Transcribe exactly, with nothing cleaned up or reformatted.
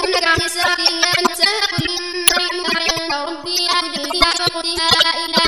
يسألونك عن الساعة أيان مرساها قل إنما علمها عند ربي لا تدركها فقلها إلى